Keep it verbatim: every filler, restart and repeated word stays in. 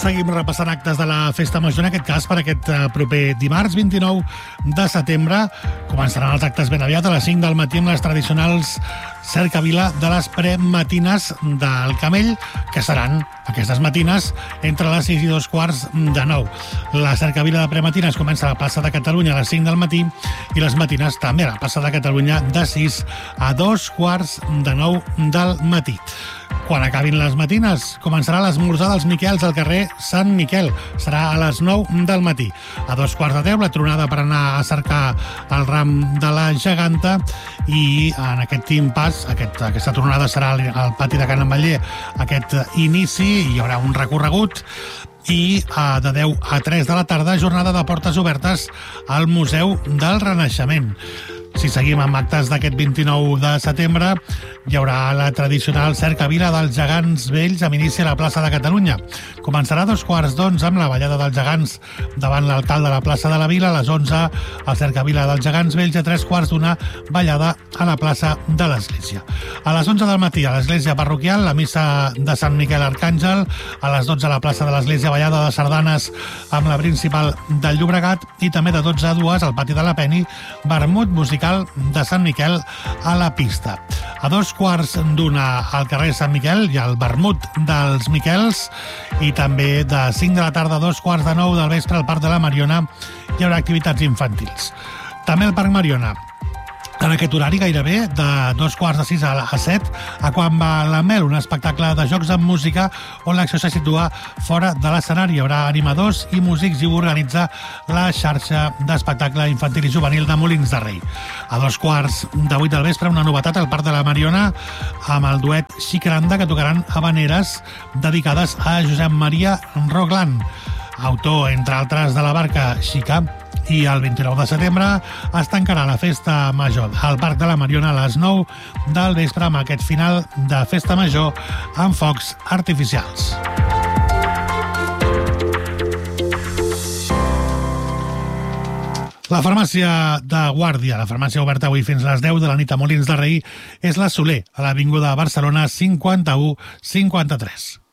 Seguim repassant actes de la Festa Major, en aquest cas per aquest proper dimarts vint-i-nou de setembre. Començaran els actes ben aviat a les cinc del matí amb les tradicionals cercavila de les prematines del Camell, que seran aquestes matines entre les sis i dos quarts de nou. La cercavila de prematines comença a la plaça de Catalunya a les cinc del matí i les matines també a la plaça de Catalunya de sis a dos quarts de nou del matí. Quan acabin les matines, començarà l'esmorzar dels Miquels al carrer Sant Miquel. Serà a les nou del matí. A dos quarts de deu, la tronada per anar a cercar el ram de la geganta, i en aquest impàs, aquest, aquesta tronada serà al, al pati de Can Ametller, aquest inici, hi haurà un recorregut, i uh, de deu a tres de la tarda, jornada de portes obertes al Museu del Renaixement. Si seguim amb actes d'aquest vint-i-nou de setembre, hi haurà la tradicional cercavila dels gegants vells amb inici a la plaça de Catalunya. Començarà a dos quarts d'onze amb la ballada dels gegants davant l'alcalde de la plaça de la Vila. A les onze, el cercavila dels gegants vells, a tres quarts d'una, ballada a la plaça de l'Església. A les onze del matí, a l'església parroquial, la missa de Sant Miquel Arcàngel. A les dotze, a la plaça de l'Església, ballada de sardanes amb la principal del Llobregat. I també de dotze a dues, al pati de la Peni, vermut musical de Sant Miquel a la pista. A dos quarts d'una, al carrer Sant Miquel, hi ha el vermut dels Miquels, i també de cinc de la tarda a dos quarts de nou del vespre al Parc de la Mariona hi haurà activitats infantils. També al Parc Mariona, en aquest horari, gairebé de dos quarts de sis a set, a Quan va la Mel, un espectacle de jocs amb música on l'acció se situa fora de l'escenari. Hi haurà animadors i músics i ho organitza la xarxa d'espectacle infantil i juvenil de Molins de Rei. A dos quarts de vuit del vespre, una novetat al Parc de la Mariona amb el duet Xicranda, que tocaran habaneres dedicades a Josep Maria Roglan, autor, entre altres, de La barca xica. I el vint-i-nou de setembre es tancarà la Festa Major al Parc de la Mariona a les nou del vespre amb aquest final de Festa Major amb focs artificials. La farmàcia de Guàrdia, la farmàcia oberta avui fins a les deu de la nit a Molins de Rei, és la Soler, a l'avinguda Barcelona cinquanta-u cinquanta-tres.